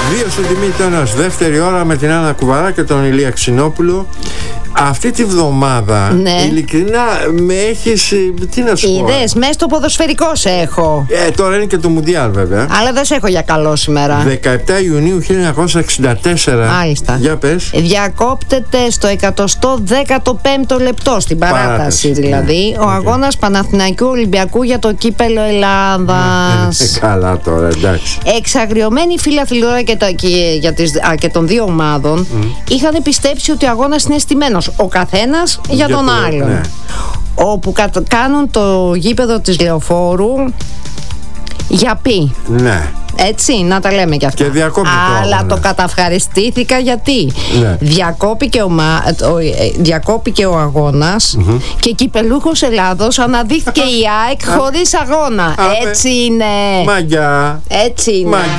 Δύο στον Δημήτριος, δεύτερη ώρα με την Άννα Κουβαρά και τον Ηλία Ξινόπουλο. Αυτή τη βδομάδα, ναι, ειλικρινά με έχεις, τι να σου πω. Είδες, μέσα στο ποδοσφαιρικό σε έχω. Τώρα είναι και το Μουντιάλ βέβαια. Αλλά δεν σε έχω για καλό σήμερα. 17 Ιουνίου 1964. Μάλιστα. Για πες. Διακόπτεται στο 115ο λεπτό, στην παράταση δηλαδή, ναι, ο αγώνας Παναθηναϊκού Ολυμπιακού για το κύπελο Ελλάδας. Καλά τώρα, εντάξει. Εξαγριωμένοι φίλαθλοι και των δύο ομάδων είχαν πιστέψει ότι ο αγώνας είναι στημένος, ο καθένας για τον άλλον. Ναι. Όπου κάνουν το γήπεδο της Λεωφόρου για πει. Ναι. Έτσι, να τα λέμε κι αυτά. Και αλλά το καταυχαριστήθηκα γιατί διακόπηκε ο αγώνας και κυπελούχος Ελλάδος αναδείχθηκε η ΑΕΚ χωρίς αγώνα. Έτσι είναι. Μαγιά. Έτσι είναι.